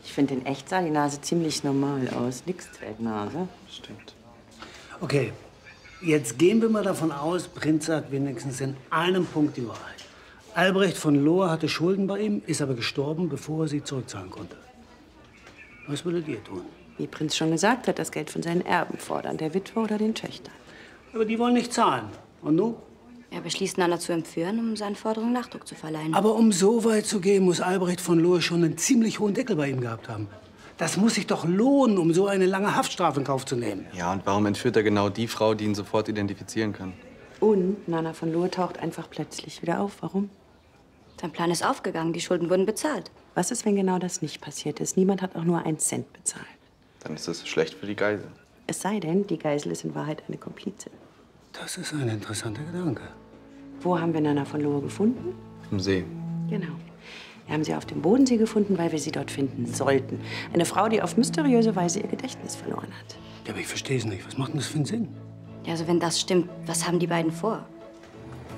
Ich finde, in echt sah die Nase ziemlich normal aus. Nix Zwergnase. Stimmt. Okay, jetzt gehen wir mal davon aus, Prinz sagt wenigstens in einem Punkt die Wahrheit. Albrecht von Lohr hatte Schulden bei ihm, ist aber gestorben, bevor er sie zurückzahlen konnte. Was würdet ihr tun? Wie Prinz schon gesagt hat, das Geld von seinen Erben fordern, der Witwe oder den Töchtern. Aber die wollen nicht zahlen. Und nun? Er beschließt, Nana zu entführen, um seinen Forderungen Nachdruck zu verleihen. Aber um so weit zu gehen, muss Albrecht von Lohr schon einen ziemlich hohen Deckel bei ihm gehabt haben. Das muss sich doch lohnen, um so eine lange Haftstrafe in Kauf zu nehmen. Ja, und warum entführt er genau die Frau, die ihn sofort identifizieren kann? Und Nana von Lohr taucht einfach plötzlich wieder auf. Warum? Sein Plan ist aufgegangen, die Schulden wurden bezahlt. Was ist, wenn genau das nicht passiert ist? Niemand hat auch nur einen Cent bezahlt. Dann ist es schlecht für die Geisel. Es sei denn, die Geisel ist in Wahrheit eine Komplizin. Das ist ein interessanter Gedanke. Wo haben wir Nana von Lohr gefunden? Im See. Genau. Wir haben sie auf dem Bodensee gefunden, weil wir sie dort finden sollten. Eine Frau, die auf mysteriöse Weise ihr Gedächtnis verloren hat. Ja, aber ich verstehe es nicht. Was macht denn das für einen Sinn? Ja, also wenn das stimmt, was haben die beiden vor?